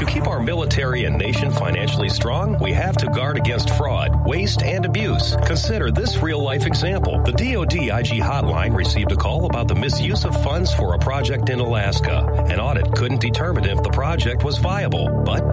To keep our military and nation financially strong, we have to guard against fraud, waste, and abuse. Consider this real-life example. The DoD IG hotline received a call about the misuse of funds for a project in Alaska. An audit couldn't determine if the project was viable, but